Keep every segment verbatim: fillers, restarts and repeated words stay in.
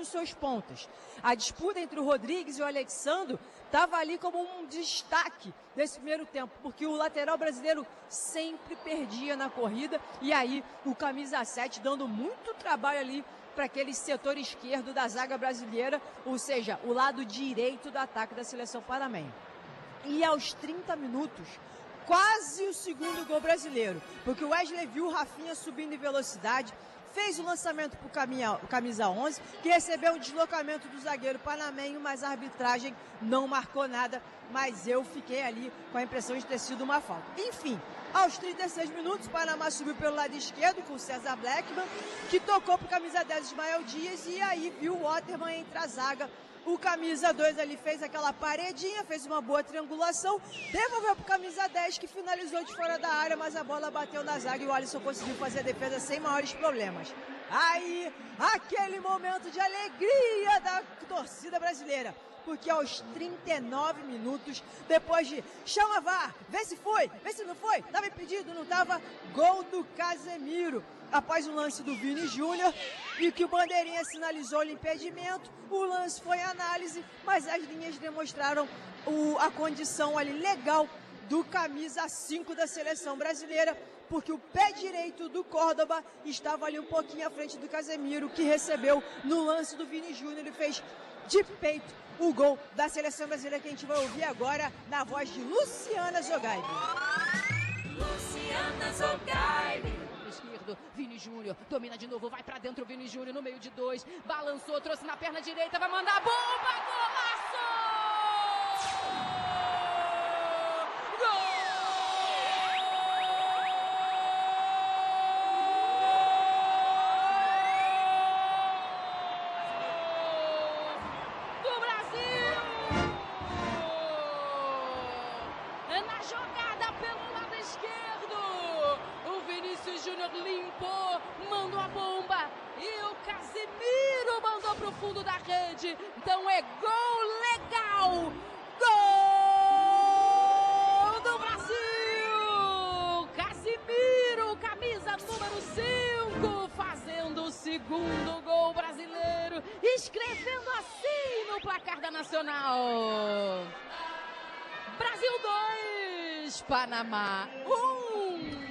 os seus pontas. A disputa entre o Rodrigues e o Alexandro estava ali como um destaque desse primeiro tempo, porque o lateral brasileiro sempre perdia na corrida, e aí o camisa sete dando muito trabalho ali para aquele setor esquerdo da zaga brasileira, ou seja, o lado direito do ataque da seleção panamenha. E aos trinta minutos, quase o segundo gol brasileiro, porque o Wesley viu o Rafinha subindo em velocidade, fez o lançamento para o camisa onze, que recebeu um deslocamento do zagueiro panamenho, mas a arbitragem não marcou nada, mas eu fiquei ali com a impressão de ter sido uma falta. Enfim, aos trinta e seis minutos, o Panamá subiu pelo lado esquerdo com o César Blackman, que tocou para o camisa dez Ismael Dias, e aí viu o Waterman entre a zaga. O camisa dois ali fez aquela paredinha, fez uma boa triangulação, devolveu para o camisa dez, que finalizou de fora da área, mas a bola bateu na zaga e o Alisson conseguiu fazer a defesa sem maiores problemas. Aí, aquele momento de alegria da torcida brasileira, porque aos trinta e nove minutos, depois de chama V A R, vê se foi, vê se não foi, estava impedido, não estava, gol do Casemiro. Após o lance do Vini Júnior, e que o bandeirinha sinalizou-lhe impedimento, o lance foi análise, mas as linhas demonstraram o, a condição ali legal do camisa cinco da seleção brasileira, porque o pé direito do Córdoba estava ali um pouquinho à frente do Casemiro, que recebeu no lance do Vini Júnior, ele fez de peito o gol da seleção brasileira, que a gente vai ouvir agora na voz de Luciana Zogaibe. Luciana Zogaibe. Esquerdo, Vini Júnior, domina de novo, vai pra dentro, Vini Júnior no meio de dois, balançou, trouxe na perna direita, vai mandar bomba, golaço! Limpou, mandou a bomba e o Casemiro mandou pro fundo da rede. Então é gol legal, gol do Brasil. Casemiro, camisa número cinco, fazendo o segundo gol brasileiro, escrevendo assim no placar da Nacional. Brasil dois, Panamá um.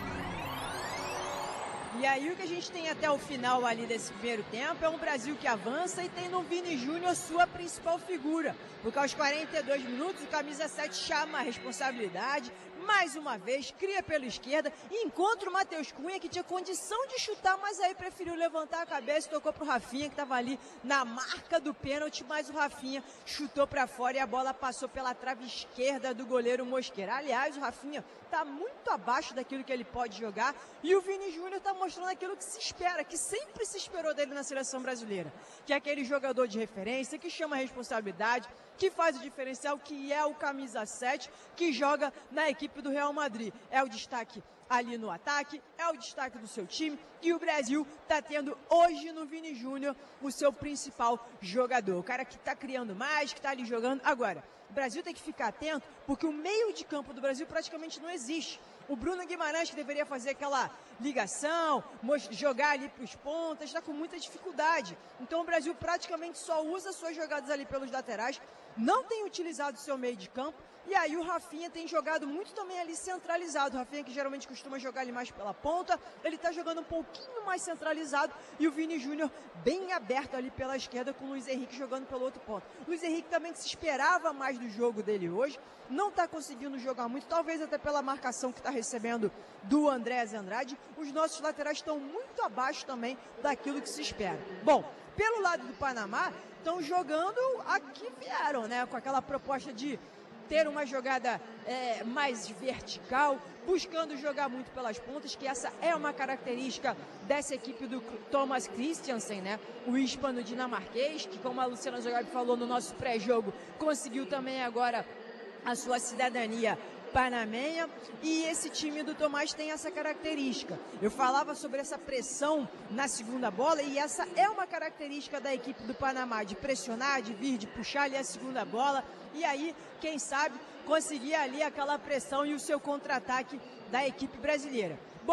E aí o que a gente tem até o final ali desse primeiro tempo é um Brasil que avança e tem no Vini Júnior sua principal figura. Porque aos quarenta e dois minutos o camisa sete chama a responsabilidade, mais uma vez, cria pela esquerda e encontra o Matheus Cunha, que tinha condição de chutar, mas aí preferiu levantar a cabeça e tocou pro Rafinha, que estava ali na marca do pênalti, mas o Rafinha chutou para fora e a bola passou pela trave esquerda do goleiro Mosquera. Aliás, o Rafinha está muito abaixo daquilo que ele pode jogar e o Vini Júnior está mostrando aquilo que se espera, que sempre se esperou dele na seleção brasileira, que é aquele jogador de referência, que chama a responsabilidade, que faz o diferencial, que é o camisa sete, que joga na equipe do Real Madrid. É o destaque ali no ataque, é o destaque do seu time, e o Brasil está tendo hoje no Vini Júnior o seu principal jogador, o cara que está criando mais, que está ali jogando. Agora, o Brasil tem que ficar atento, porque o meio de campo do Brasil praticamente não existe. O Bruno Guimarães, que deveria fazer aquela ligação, jogar ali para os pontas, está com muita dificuldade. Então o Brasil praticamente só usa suas jogadas ali pelos laterais, não tem utilizado o seu meio de campo, e aí o Rafinha tem jogado muito também ali centralizado. O Rafinha, que geralmente costuma jogar ali mais pela ponta, ele está jogando um pouquinho mais centralizado, e o Vini Júnior bem aberto ali pela esquerda, com o Luiz Henrique jogando pelo outro ponto. O Luiz Henrique também, que se esperava mais do jogo dele hoje, não está conseguindo jogar muito, talvez até pela marcação que está recebendo do Andrés Andrade. Os nossos laterais estão muito abaixo também daquilo que se espera. Bom, pelo lado do Panamá, estão jogando a que vieram, né? Com aquela proposta de ter uma jogada é, mais vertical, buscando jogar muito pelas pontas, que essa é uma característica dessa equipe do Thomas Christiansen, né? O hispano dinamarquês, que, como a Luciana Zogaibe falou no nosso pré-jogo, conseguiu também agora a sua cidadania panamenha, e esse time do Tomás tem essa característica. Eu falava sobre essa pressão na segunda bola, e essa é uma característica da equipe do Panamá, de pressionar, de vir, de puxar ali a segunda bola, e aí, quem sabe, conseguir ali aquela pressão e o seu contra-ataque da equipe brasileira. Bom,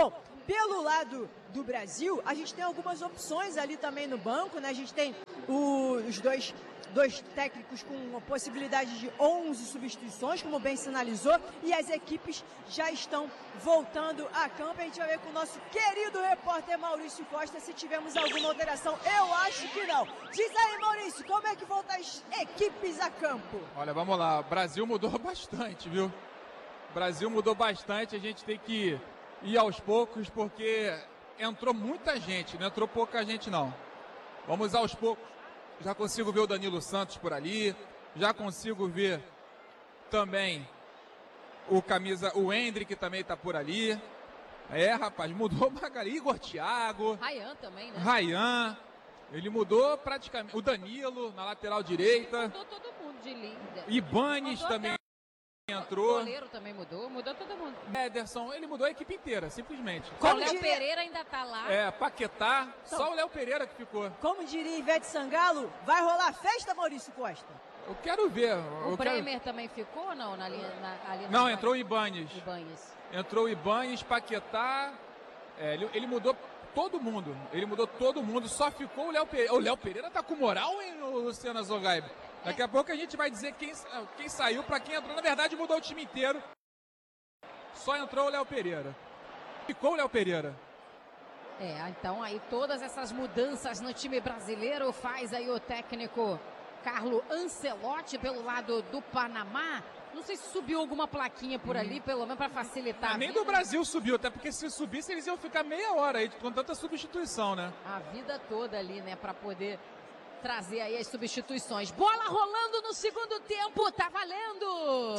Pelo lado do Brasil, a gente tem algumas opções ali também no banco, né? A gente tem o, os dois, dois técnicos com a possibilidade de onze substituições, como bem sinalizou, e as equipes já estão voltando a campo. A gente vai ver com o nosso querido repórter Maurício Costa se tivemos alguma alteração. Eu acho que não. Diz aí, Maurício, como é que voltam as equipes a campo? Olha, vamos lá. O Brasil mudou bastante, viu? O Brasil mudou bastante. A gente tem que ir aos poucos, porque entrou muita gente, não entrou pouca gente, não. Vamos aos poucos. Já consigo ver o Danilo Santos por ali. Já consigo ver também o camisa, o Hendrick também está por ali. É, rapaz, mudou Magali, Igor Thiago. Rayan também, né? Rayan. Ele mudou praticamente. O Danilo na lateral direita. Mudou todo mundo de linda. Ibanes também entrou. O goleiro também mudou, mudou todo mundo. Ederson, ele mudou a equipe inteira, simplesmente. O Léo diria... Pereira ainda tá lá. É, Paquetá, então, só o Léo Pereira que ficou. Como diria Ivete Sangalo, vai rolar festa, Maurício Costa? Eu quero ver. O eu Bremer quero... também ficou ou não? Na linha, na, ali não, na entrou o Ibanes. Ibanes. Entrou o Ibanes, Paquetá. É, ele, ele mudou todo mundo. Ele mudou todo mundo, só ficou o Léo Pereira. O Léo Pereira tá com moral, hein, Luciana Zogaib? Daqui a pouco a gente vai dizer quem, quem saiu para quem entrou. Na verdade, mudou o time inteiro. Só entrou o Léo Pereira. Ficou o Léo Pereira. É, então aí todas essas mudanças no time brasileiro faz aí o técnico Carlo Ancelotti pelo lado do Panamá. Não sei se subiu alguma plaquinha por ali, hum. pelo menos para facilitar. Ah, nem do Brasil subiu, até porque se subisse eles iam ficar meia hora aí com tanta substituição, né? A vida toda ali, né, para poder trazer aí as substituições. Bola rolando no segundo tempo, tá valendo!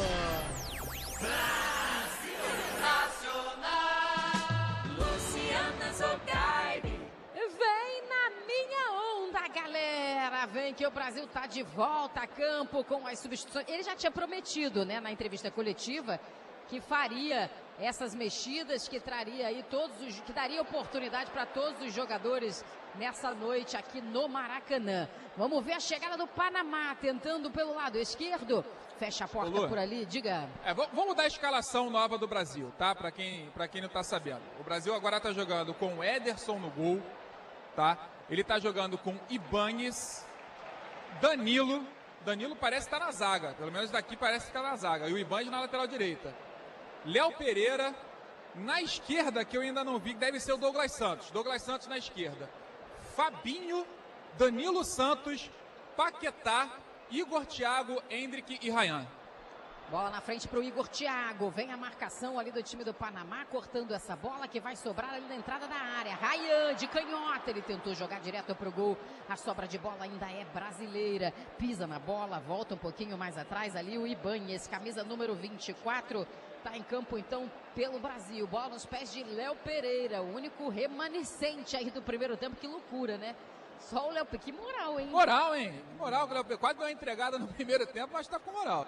Brasil Nacional, Luciana Zogaib. Vem na minha onda, galera! Vem que o Brasil tá de volta a campo com as substituições. Ele já tinha prometido, né, na entrevista coletiva, que faria essas mexidas, que traria aí todos os, que daria oportunidade para todos os jogadores nessa noite aqui no Maracanã. Vamos ver a chegada do Panamá, tentando pelo lado esquerdo. Fecha a porta Lu, por ali, diga. É, vamos dar a escalação nova do Brasil, tá? Para quem, para quem não tá sabendo. O Brasil agora tá jogando com o Ederson no gol, tá? Ele tá jogando com Ibanes, Danilo. Danilo parece estar tá na zaga, pelo menos daqui parece estar tá na zaga. E o Ibanes na lateral direita. Léo Pereira, na esquerda, que eu ainda não vi, deve ser o Douglas Santos. Douglas Santos na esquerda. Fabinho, Danilo Santos, Paquetá, Igor Thiago, Hendrick e Rayan. Bola na frente para o Igor Thiago. Vem a marcação ali do time do Panamá, cortando essa bola que vai sobrar ali na entrada da área. Rayan de canhota, ele tentou jogar direto para o gol. A sobra de bola ainda é brasileira. Pisa na bola, volta um pouquinho mais atrás ali o Ibanes, camisa número vinte e quatro. Está em campo, então, pelo Brasil. Bola nos pés de Léo Pereira, o único remanescente aí do primeiro tempo. Que loucura, né? Só o Léo Pereira. Que moral, hein? Moral, hein? Moral, o Léo Pereira. Quase deu uma entregada no primeiro tempo, mas está com moral.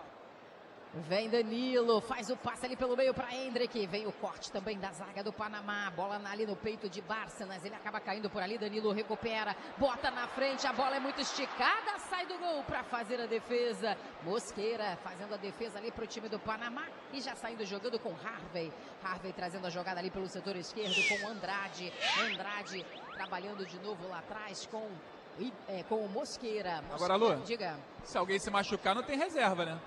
Vem Danilo, faz o passe ali pelo meio para Hendrick. Vem o corte também da zaga do Panamá. Bola ali no peito de Bárcenas. Ele acaba caindo por ali. Danilo recupera, bota na frente. A bola é muito esticada. Sai do gol para fazer a defesa. Mosqueira fazendo a defesa ali para o time do Panamá. E já saindo jogando com Harvey. Harvey trazendo a jogada ali pelo setor esquerdo com Andrade. Andrade trabalhando de novo lá atrás com, é, com o Mosqueira. Mosqueira. Agora, Lu, diga. Se alguém se machucar, não tem reserva, né?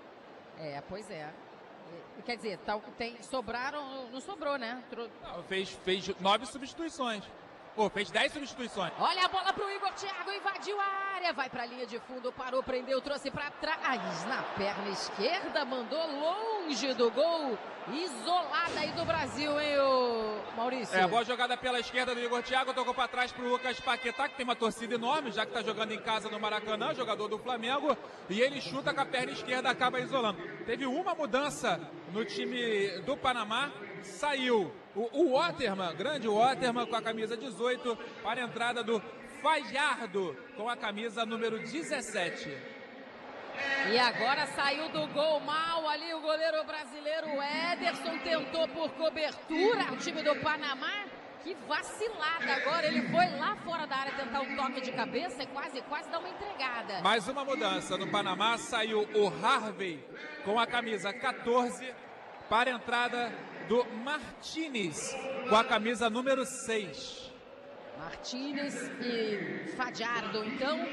É, pois é. Quer dizer, tal, tem, sobraram, não sobrou, né? Tro... Não, fez, fez nove substituições. Pô, fez dez substituições. Olha a bola pro Igor Thiago, invadiu a área, vai pra linha de fundo, parou, prendeu, trouxe pra trás, na perna esquerda, mandou longe do gol, isolada aí do Brasil, hein, o Maurício? É, boa jogada pela esquerda do Igor Thiago, tocou pra trás pro Lucas Paquetá, que tem uma torcida enorme, já que tá jogando em casa no Maracanã, jogador do Flamengo, e ele chuta com a perna esquerda, acaba isolando. Teve uma mudança no time do Panamá, saiu o, o Waterman, grande Waterman com a camisa dezoito, para a entrada do Fajardo com a camisa número dezessete. E agora saiu do gol mal ali o goleiro brasileiro Ederson, tentou por cobertura o time do Panamá. Que vacilada agora, ele foi lá fora da área tentar um toque de cabeça e quase, quase dá uma entregada. Mais uma mudança no Panamá, saiu o Harvey com a camisa quatorze para a entrada do Martínez, com a camisa número seis. Martínez e Fajardo, então.